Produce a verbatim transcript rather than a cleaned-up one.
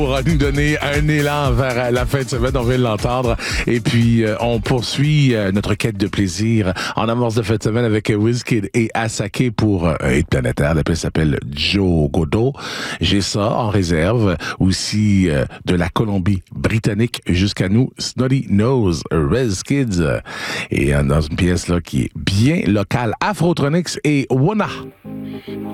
Pour nous donner un élan vers la fin de semaine, on vient de l'entendre. Et puis, euh, on poursuit euh, notre quête de plaisir en amorce de fin de semaine avec Wizkid et Asake pour euh, un hit planétaire. La pièce s'appelle Joe Godot. J'ai ça en réserve. Aussi euh, de la Colombie-Britannique jusqu'à nous, Snotty Nose, Wizkid. Et euh, dans une pièce là qui est bien locale, Afrotronics et Wona.